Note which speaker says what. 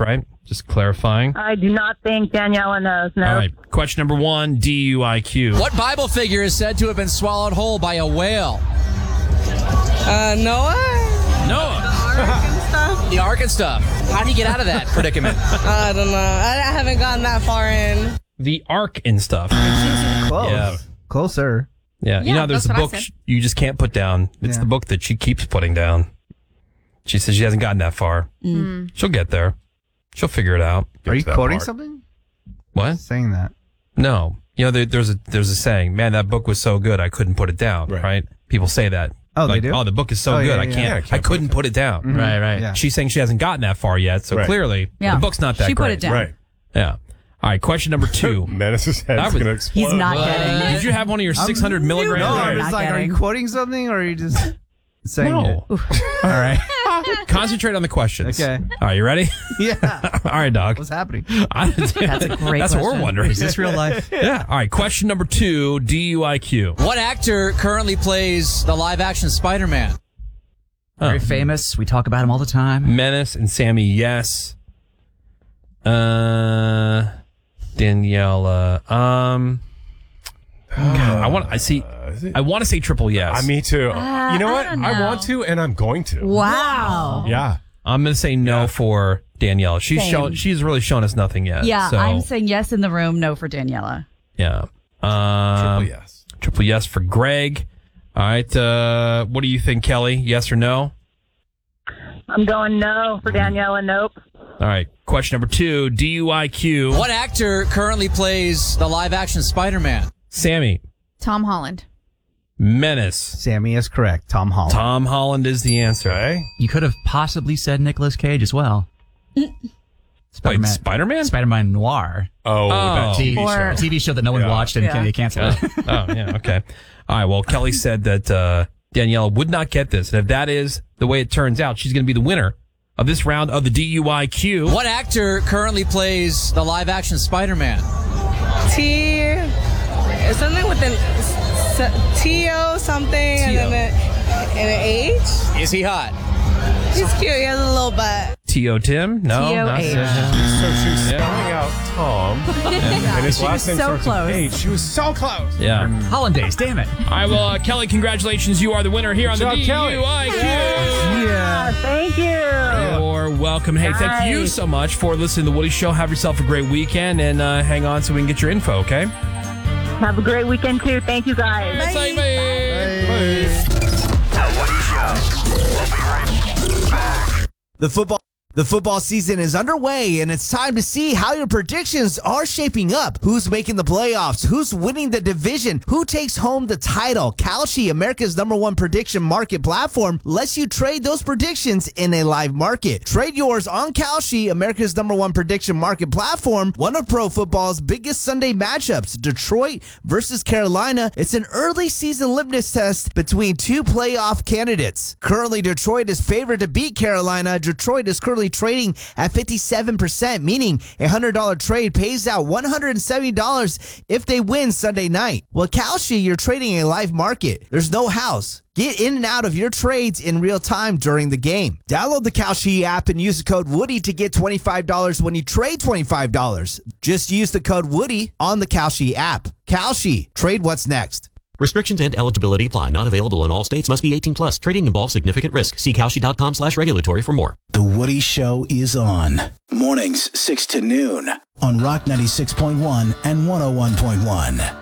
Speaker 1: right? Just clarifying.
Speaker 2: I do not think Daniela knows. No.
Speaker 1: All right. Question number 1, DUIQ.
Speaker 3: What Bible figure is said to have been swallowed whole by a whale?
Speaker 4: Noah?
Speaker 3: The Ark and stuff. How do you get out of that predicament?
Speaker 4: I don't know. I haven't gotten that far in.
Speaker 1: The Ark and stuff.
Speaker 5: Close.
Speaker 1: Yeah.
Speaker 5: Closer.
Speaker 1: Yeah. You know, there's a book you just can't put down. It's the book that she keeps putting down. She says she hasn't gotten that far. She'll get there. She'll figure it out.
Speaker 5: Are you quoting something?
Speaker 1: What?
Speaker 5: Saying that?
Speaker 1: No. You know, there's a saying, man, that book was so good I couldn't put it down, right? People say that.
Speaker 5: Oh,
Speaker 1: like,
Speaker 5: they do?
Speaker 1: Oh, the book is so good, I couldn't put it down.
Speaker 5: Mm-hmm.
Speaker 6: Right.
Speaker 5: Yeah.
Speaker 1: She's saying she hasn't gotten that far yet, so clearly the book's not that
Speaker 7: she
Speaker 1: great.
Speaker 7: put it down.
Speaker 1: Right. Yeah. All right, question number 2.
Speaker 8: Menace's head's going to explode.
Speaker 7: He's not getting.
Speaker 1: Did you have one of your 600 milligrams?
Speaker 5: No,
Speaker 7: I'm
Speaker 5: I'm
Speaker 7: not
Speaker 5: just like, are you
Speaker 7: getting.
Speaker 5: quoting something or are you just saying
Speaker 1: No.
Speaker 5: it? All right.
Speaker 1: Concentrate on the questions.
Speaker 5: Okay.
Speaker 1: All right, you ready?
Speaker 5: Yeah.
Speaker 1: All right, dog.
Speaker 5: What's happening?
Speaker 7: That's a great
Speaker 1: That's what we're
Speaker 7: question.
Speaker 1: wondering.
Speaker 6: Is this real life?
Speaker 1: Yeah. All right, question number 2, DUIQ.
Speaker 3: What actor currently plays the live-action Spider-Man?
Speaker 6: Very famous. We talk about him all the time.
Speaker 1: Menace and Sammy, yes. Daniela. I want to say triple yes.
Speaker 8: Me too. You know what?
Speaker 7: I don't know.
Speaker 8: I want to, and I'm going to.
Speaker 7: Wow.
Speaker 8: Yeah.
Speaker 1: I'm going to say no for Daniela.
Speaker 7: Same.
Speaker 1: She's really shown us nothing yet.
Speaker 7: Yeah,
Speaker 1: so,
Speaker 7: I'm saying yes in the room, no for Daniela.
Speaker 1: Yeah.
Speaker 8: Triple yes.
Speaker 1: Triple yes for Greg. All right. What do you think, Kelly? Yes or no?
Speaker 2: I'm going no for Daniela. Nope.
Speaker 1: All right. Question number 2, DUIQ.
Speaker 3: What actor currently plays the live-action Spider-Man?
Speaker 1: Sammy.
Speaker 9: Tom Holland.
Speaker 1: Menace.
Speaker 5: Sammy is correct. Tom Holland.
Speaker 1: Tom Holland is the answer.
Speaker 8: Okay.
Speaker 6: You could have possibly said Nicolas Cage as well.
Speaker 1: Wait, Spider-Man?
Speaker 6: Spider-Man Noir.
Speaker 8: Oh, that TV
Speaker 7: Or-
Speaker 8: show.
Speaker 6: TV show that no one watched and they canceled it.
Speaker 1: Oh, yeah, okay. All right, well, Kelly said that Daniela would not get this. And if that is the way it turns out, she's going to be the winner of this round of the DUIQ.
Speaker 3: What actor currently plays the live-action Spider-Man?
Speaker 4: Something with an T-O something and then an H.
Speaker 3: Is he hot?
Speaker 4: He's cute. He has a little butt.
Speaker 1: T.O. Tim? No.
Speaker 7: T.O.H.
Speaker 8: So she was spelling out Tom, and his last name
Speaker 7: so
Speaker 8: starts
Speaker 7: close.
Speaker 8: with H. She was so close.
Speaker 1: Yeah.
Speaker 6: Hollandaise, damn it.
Speaker 1: All right, well, Kelly, congratulations. You are the winner here on the
Speaker 8: Good job, Kelly.
Speaker 1: DUIQ.
Speaker 5: Yeah.
Speaker 2: Thank you.
Speaker 1: You're welcome. Hey, thank you so much for listening to The Woody Show. Have yourself a great weekend, and hang on so we can get your info, okay?
Speaker 2: Have a great weekend, too. Thank you, guys.
Speaker 1: Bye.
Speaker 10: The Woody Show. We'll be right back.
Speaker 11: The football season is underway, and it's time to see how your predictions are shaping up. Who's making the playoffs? Who's winning the division? Who takes home the title? Kalshi, America's #1 prediction market platform, lets you trade those predictions in a live market. Trade yours on Kalshi, America's #1 prediction market platform, one of pro football's biggest Sunday matchups, Detroit versus Carolina. It's an early season litmus test between two playoff candidates. Currently, Detroit is favored to beat Carolina. Detroit is currently trading at 57%, meaning a $100 trade pays out $170 if they win Sunday night. Well, Kalshi, you're trading a live market. There's no house. Get in and out of your trades in real time during the game. Download the Kalshi app and use the code Woody to get $25 when you trade $25. Just use the code Woody on the Kalshi app. Kalshi, trade what's next.
Speaker 12: Restrictions and eligibility apply. Not available in all states. Must be 18 plus. Trading involves significant risk. See Kalshi.com/regulatory for more.
Speaker 10: The Woody Show is on. Mornings 6 to noon on Rock 96.1 and 101.1.